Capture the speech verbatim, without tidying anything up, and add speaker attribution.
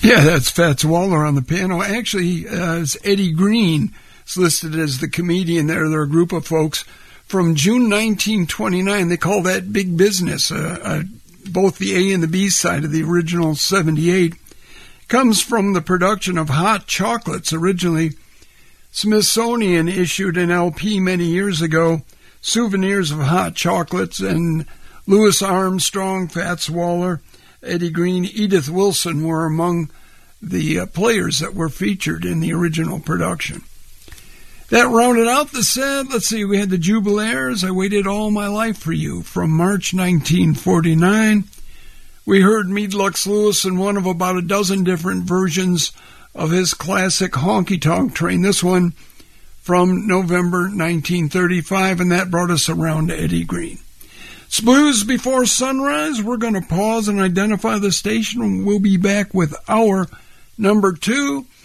Speaker 1: Yeah, that's Fats Waller on the piano. Actually, uh, it's Eddie Green. It's listed as the comedian there. They're a group of folks from June nineteen twenty-nine. They call that Big Business. Uh, uh, both the A and the B side of the original seventy-eight comes from the production of Hot Chocolates. Originally, Smithsonian issued an L P many years ago, Souvenirs of Hot Chocolates, and Louis Armstrong, Fats Waller, Eddie Green, Edith Wilson were among the uh, players that were featured in the original production. That rounded out the set. Let's see, we had the Jubilaires, I Waited All My Life for You, from March nineteen forty-nine. We heard Meade Lux Lewis in one of about a dozen different versions of his classic Honky Tonk Train, this one from November nineteen thirty-five, and that brought us around to Eddie Green. It's Blues Before Sunrise. We're going to pause and identify the station, and we'll be back with hour number two.